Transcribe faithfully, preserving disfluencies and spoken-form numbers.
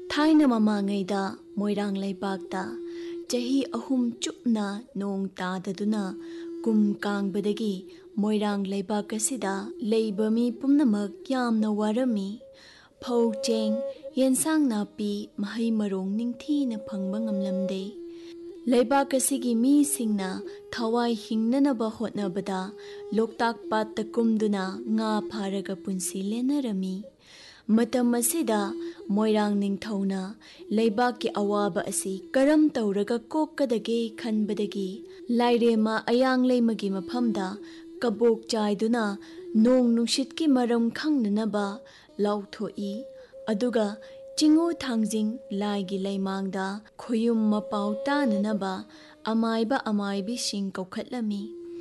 ꯊꯥꯏꯅ ꯃꯃꯥꯡꯉꯩꯗ ꯃꯣꯏꯔꯥꯡ ꯂꯩꯕꯥꯛꯇ ꯆꯍꯤ ꯑꯍꯨꯝ ꯆꯨꯞꯅ ꯅꯣꯡ ꯇꯥꯗꯗꯨꯅ ꯀꯨꯝ ꯀꯥꯡꯕꯗꯒꯤ ꯃꯣꯏꯔꯥꯡ ꯂꯩꯕꯥꯛ ꯑꯁꯤꯗ ꯂꯩꯕ ꯃꯤ ꯄꯨꯝꯅꯃꯛ ꯌꯥꯝꯅ ꯋꯥꯔꯝꯃꯤ꯫ ꯐꯧ ꯆꯦꯡ, ꯌꯦꯟꯁꯥꯡ ꯅꯥꯄꯤ, ꯃꯍꯩ ꯃꯔꯣꯡ ꯅꯤꯡꯊꯤꯅ ꯐꯪꯕ ꯉꯝꯂꯝꯗꯦ꯫ ꯂꯩꯕꯥꯛ ꯑꯁꯤꯒꯤ ꯃꯤꯁꯤꯡꯅ ꯊꯋꯥꯏ ꯍꯤꯡꯅꯅꯕ ꯍꯣꯠꯅꯕꯗ ꯂꯣꯛꯇꯥꯛ ꯄꯥꯠꯇ ꯀꯨꯝꯗꯨꯅ ꯉꯥ ꯐꯥꯔꯒ ꯄꯨꯟꯁꯤ ꯂꯦꯟꯅꯔꯝꯃꯤ꯫ ꯃꯇꯝ ꯑꯁꯤꯗ ꯃꯣꯏꯔꯥꯡ ꯅꯤꯡꯊꯧꯅ ꯂꯩꯕꯥꯛꯀꯤ ꯑꯋꯥꯕ ꯑꯁꯤ ꯀꯔꯝ ꯇꯧꯔꯒ ꯀꯣꯛꯀꯗꯒꯦ ꯈꯟꯕꯗꯒꯤ ꯂꯥꯏꯔꯦꯝꯃ ꯑꯌꯥꯡꯂꯩꯃꯒꯤ ꯃꯐꯝꯗ ꯀꯕꯣꯛ ꯆꯥꯏꯗꯨꯅ ꯅꯣꯡ ꯅꯨꯡꯁꯤꯠꯀꯤ ꯃꯔꯝ ꯈꯪꯅꯅꯕ ꯂꯥꯎꯊꯣꯛꯏ, ꯑꯗꯨꯒ ꯆꯤꯉꯨ ꯊꯥꯡꯖꯤꯡ ꯂꯥꯏꯒꯤ ꯂꯩꯃꯥꯡꯗ ꯈꯣꯌꯨꯝ ꯃꯄꯥꯎ ꯇꯥꯅꯅꯕ ꯑꯃꯥꯏꯕ ꯑꯃꯥꯏꯕꯤꯁꯤꯡ ꯀꯧꯈꯠꯂꯝꯃꯤ꯫